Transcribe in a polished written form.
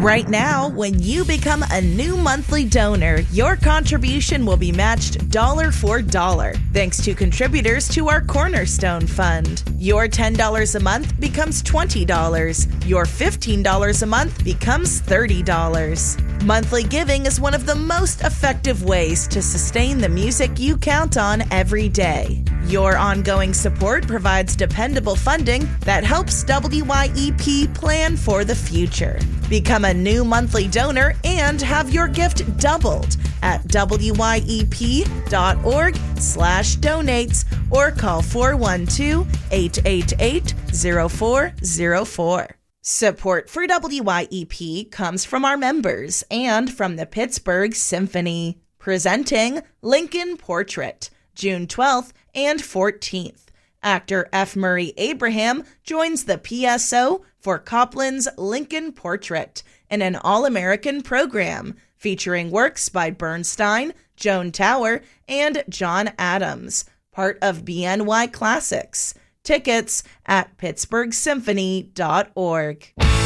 Right now, when you become a new monthly donor, your contribution will be matched dollar for dollar, thanks to contributors to our Cornerstone Fund. Your $10 a month becomes $20. Your $15 a month becomes $30. Monthly giving is one of the most effective ways to sustain the music you count on every day. Your ongoing support provides dependable funding that helps WYEP plan for the future. Become a new monthly donor and have your gift doubled at wyep.org/donates or call 412-888-0404. Support for WYEP comes from our members and from the Pittsburgh Symphony, presenting Lincoln Portrait, June 12th and 14th. Actor F. Murray Abraham joins the PSO for Copland's Lincoln Portrait in an all-American program featuring works by Bernstein, Joan Tower, and John Adams, part of BNY Classics. Tickets at pittsburghsymphony.org.